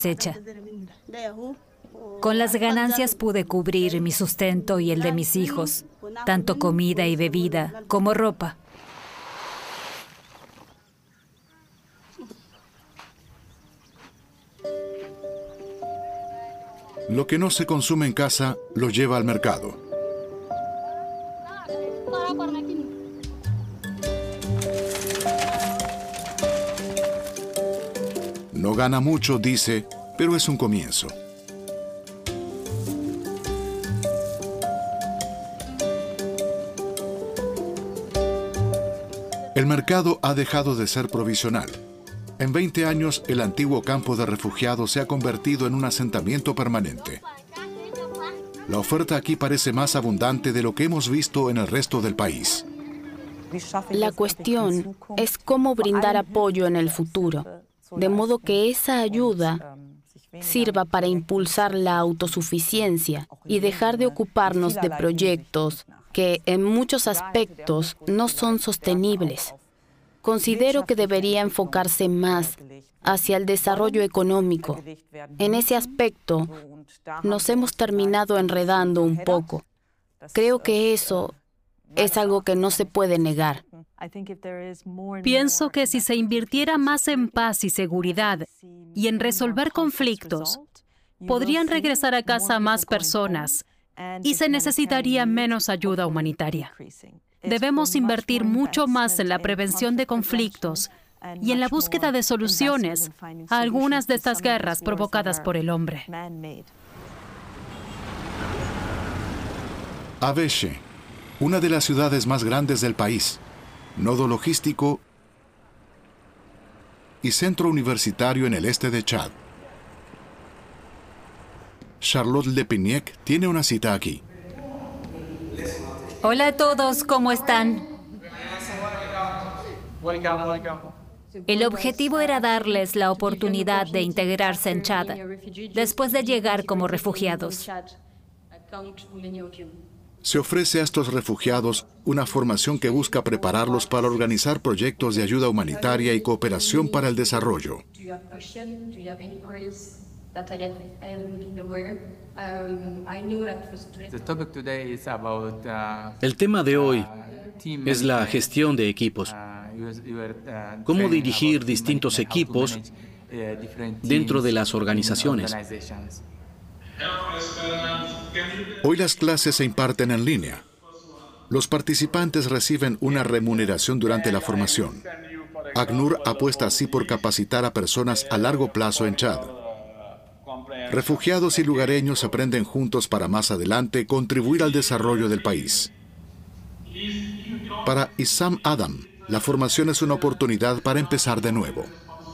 cosecha. Con las ganancias pude cubrir mi sustento y el de mis hijos, tanto comida y bebida como ropa. Lo que no se consume en casa lo lleva al mercado. No gana mucho, dice, pero es un comienzo. El mercado ha dejado de ser provisional. En 20 años, el antiguo campo de refugiados se ha convertido en un asentamiento permanente. La oferta aquí parece más abundante de lo que hemos visto en el resto del país. La cuestión es cómo brindar apoyo en el futuro, de modo que esa ayuda sirva para impulsar la autosuficiencia y dejar de ocuparnos de proyectos que en muchos aspectos no son sostenibles. Considero que debería enfocarse más hacia el desarrollo económico. En ese aspecto, nos hemos terminado enredando un poco. Creo que eso es algo que no se puede negar. Pienso que si se invirtiera más en paz y seguridad y en resolver conflictos, podrían regresar a casa más personas y se necesitaría menos ayuda humanitaria. Debemos invertir mucho más en la prevención de conflictos y en la búsqueda de soluciones a algunas de estas guerras provocadas por el hombre. Abéché, una de las ciudades más grandes del país, nodo logístico y centro universitario en el este de Chad. Charlotte Lepiniec tiene una cita aquí. Hola a todos, ¿cómo están? El objetivo era darles la oportunidad de integrarse en Chad después de llegar como refugiados. Se ofrece a estos refugiados una formación que busca prepararlos para organizar proyectos de ayuda humanitaria y cooperación para el desarrollo. El tema de hoy es la gestión de equipos. Cómo dirigir distintos equipos dentro de las organizaciones. Hoy las clases se imparten en línea. Los participantes reciben una remuneración durante la formación. ACNUR apuesta así por capacitar a personas a largo plazo en Chad. Refugiados y lugareños aprenden juntos para más adelante contribuir al desarrollo del país. Para Issam Adam, la formación es una oportunidad para empezar de nuevo.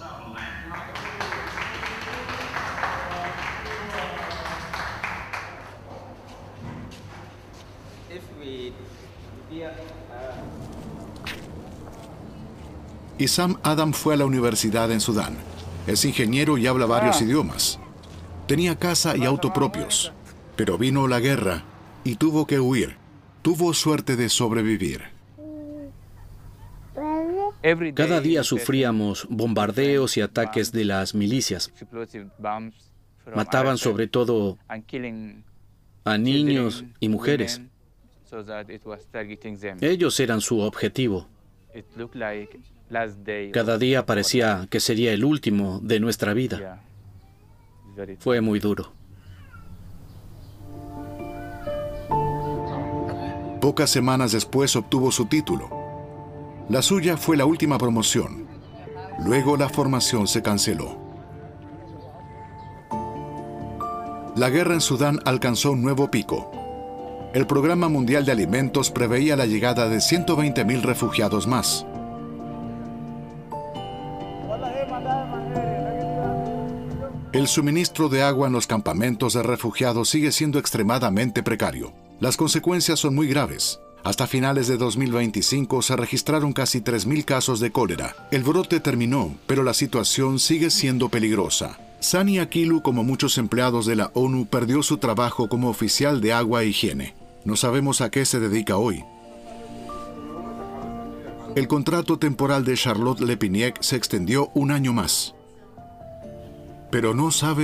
Issam Adam fue a la universidad en Sudán. Es ingeniero y habla varios idiomas. Tenía casa y auto propios, pero vino la guerra y tuvo que huir. Tuvo suerte de sobrevivir. Cada día sufríamos bombardeos y ataques de las milicias. Mataban sobre todo a niños y mujeres. Ellos eran su objetivo. Cada día parecía que sería el último de nuestra vida. Fue muy duro. Pocas semanas después obtuvo su título. La suya fue la última promoción. Luego la formación se canceló. La guerra en Sudán alcanzó un nuevo pico. El Programa Mundial de Alimentos preveía la llegada de 120.000 refugiados más. El suministro de agua en los campamentos de refugiados sigue siendo extremadamente precario. Las consecuencias son muy graves. Hasta finales de 2025 se registraron casi 3.000 casos de cólera. El brote terminó, pero la situación sigue siendo peligrosa. Sani Akilu, como muchos empleados de la ONU, perdió su trabajo como oficial de agua e higiene. No sabemos a qué se dedica hoy. El contrato temporal de Charlotte Lepiniec se extendió un año más. Pero no sabe